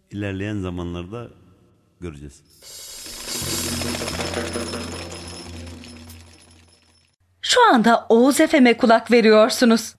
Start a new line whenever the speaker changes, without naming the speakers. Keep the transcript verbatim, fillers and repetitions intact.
ilerleyen zamanlarda göreceğiz.
Şu anda Oğuz Efem'e kulak veriyorsunuz.